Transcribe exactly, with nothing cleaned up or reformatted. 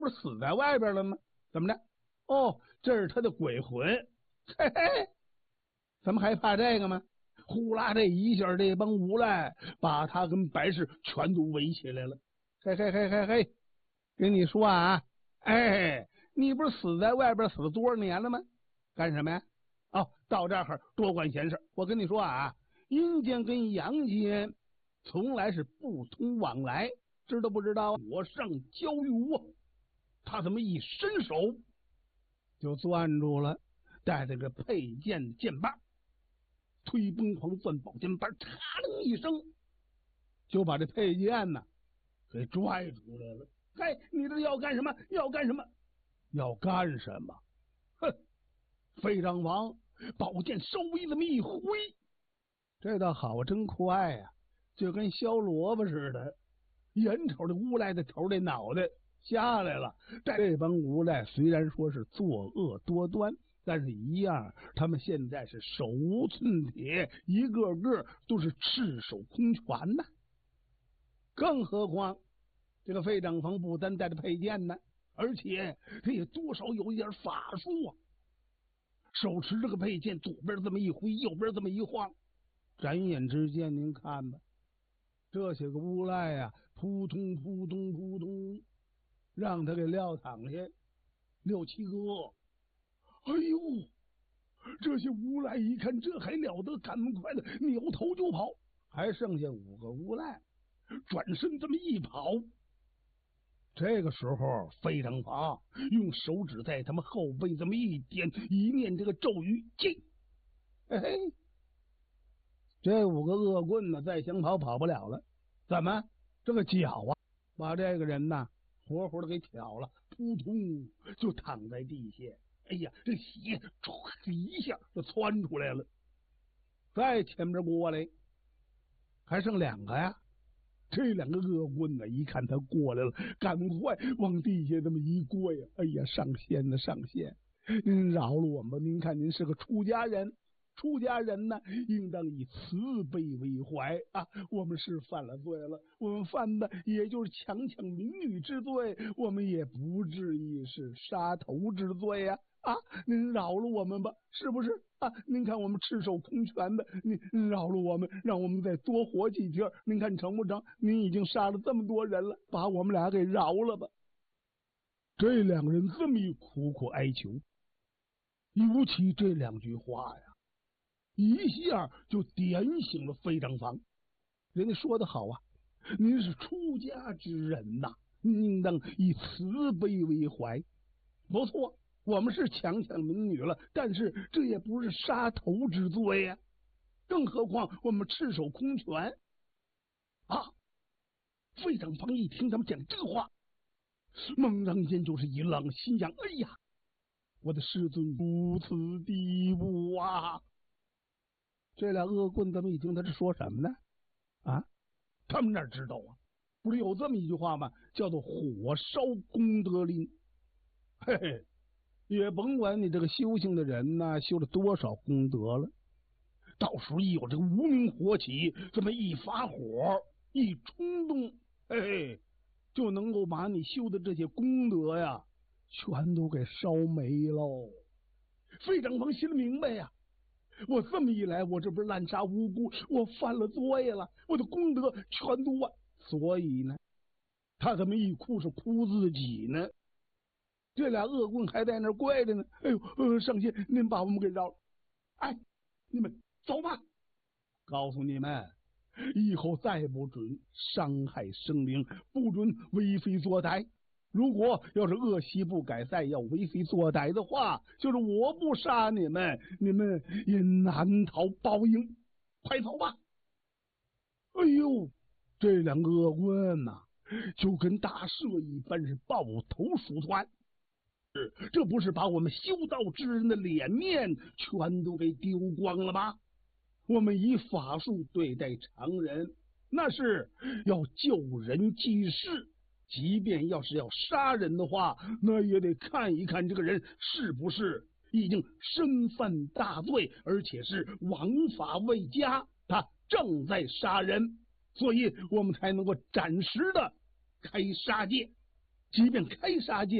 不是死在外边了吗？怎么着？哦，这是他的鬼魂。嘿嘿，咱们还怕这个吗？呼啦这一下，这帮无赖把他跟白氏全都围起来了。嘿嘿嘿嘿嘿，跟你说啊，哎，你不是死在外边死了多少年了吗？干什么呀？哦，到这儿多管闲事。我跟你说啊，阴间跟阳间从来是不通往来，知道不知道？我上焦玉屋，他怎么一伸手就攥住了带着个佩剑的剑把，推崩狂钻宝剑把，嚓楞一声就把这佩剑呢给拽出来了。嘿，你这要干什么？要干什么？要干什么？哼！费长王宝剑稍微这么一挥，这倒好，真快呀、啊，就跟削萝卜似的。眼瞅着无赖的头这脑袋下来了。但这帮无赖虽然说是作恶多端，但是一样，他们现在是手无寸铁，一个个都是赤手空拳呐。更何况这个费长房不单带着佩剑呢，而且他也多少有一点法术啊。手持这个佩剑，左边这么一挥，右边这么一晃，转眼之间，您看吧，这些个无赖呀、啊，扑通扑通扑通，让他给撂躺下六七个。哎呦，这些无赖一看这还了得，赶快的扭头就跑。还剩下五个无赖，转身这么一跑。这个时候，费长房用手指在他们后背这么一点，一念这个咒语，进。嘿嘿，这五个恶棍呢，再想跑跑不了了。怎么？这个脚啊，把这个人呐活活的给挑了，扑通就躺在地下。哎呀，这血唰一下就窜出来了。再前边过来，还剩两个呀。这两个恶棍呢，一看他过来了，赶快往地下这么一跪呀！哎呀，上仙呢，上仙，您饶了我们吧！您看您是个出家人，出家人呢，应当以慈悲为怀啊！我们是犯了罪了，我们犯的也就是强抢民女之罪，我们也不至于是杀头之罪呀！啊，您饶了我们吧，是不是啊？您看我们赤手空拳的，您您饶了我们，让我们再多活几天，您看成不成？您已经杀了这么多人了，把我们俩给饶了吧。这两个人这么一苦苦哀求，尤其这两句话呀，一下就点醒了费长房。人家说的好啊，您是出家之人呐，您应当以慈悲为怀。不错，我们是强抢民女了，但是这也不是杀头之罪呀、啊，更何况我们赤手空拳啊！费长房一听他们讲这话，猛然间就是一愣，心想：哎呀，我的师尊如此地步啊！这俩恶棍他们一听他是说什么呢？啊，他们哪知道啊？不是有这么一句话吗？叫做火烧功德林。嘿嘿。也甭管你这个修行的人呢，修了多少功德了，到时候一有这个无名火起，这么一发火，一冲动，嘿嘿，就能够把你修的这些功德呀，全都给烧没喽。费长房心里明白呀，我这么一来，我这不是滥杀无辜，我犯了罪了，我的功德全都完。所以呢，他这么一哭是哭自己呢。这俩恶棍还在那儿跪着呢。哎呦，呃，上仙，您把我们给饶了。哎，你们走吧。告诉你们，以后再不准伤害生灵，不准为非作歹。如果要是恶习不改，再要为非作歹的话，就是我不杀你们，你们也难逃报应。快走吧。哎呦，这两个恶棍呐、啊，就跟大蛇一般，是抱头鼠窜。这不是把我们修道之人的脸面全都给丢光了吗？我们以法术对待常人，那是要救人济世，即便要是要杀人的话，那也得看一看这个人是不是已经身犯大罪，而且是王法未佳，他正在杀人，所以我们才能够暂时的开杀戒。 即便开杀戒